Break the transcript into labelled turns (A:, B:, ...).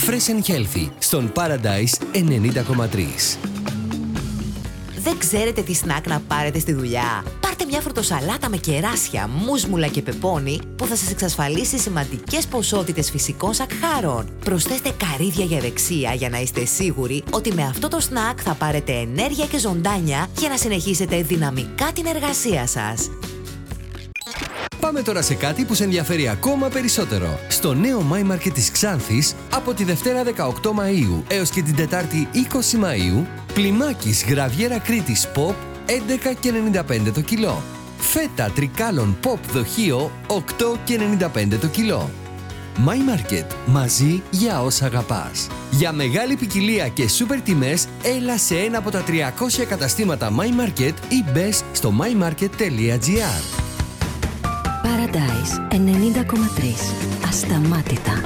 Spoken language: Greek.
A: Fresh and Healthy στον Paradise 90,3.
B: Δεν ξέρετε τι σνακ να πάρετε στη δουλειά? Πάρτε μια φρουτοσαλάτα με κεράσια, μούσμουλα και πεπόνι που θα σας εξασφαλίσει σημαντικές ποσότητες φυσικών σακχάρων. Προσθέστε καρύδια για ευεξία για να είστε σίγουροι ότι με αυτό το σνακ θα πάρετε ενέργεια και ζωντάνια για να συνεχίσετε δυναμικά την εργασία σας.
A: Πάμε τώρα σε κάτι που σε ενδιαφέρει ακόμα περισσότερο. Στο νέο My Market της Ξάνθης, από τη Δευτέρα 18 Μαΐου έως και την Τετάρτη 20 Μαΐου, πλημάκης γραβιέρα Κρήτης Pop 11,95 το κιλό. Φέτα τρικάλων Pop δοχείο 8,95 το κιλό. My Market. Μαζί για όσα αγαπάς. Για μεγάλη ποικιλία και σούπερ τιμές, έλα σε ένα από τα 300 καταστήματα My Market ή μπες στο mymarket.gr.
C: Paradise 90,3. Ασταμάτητα.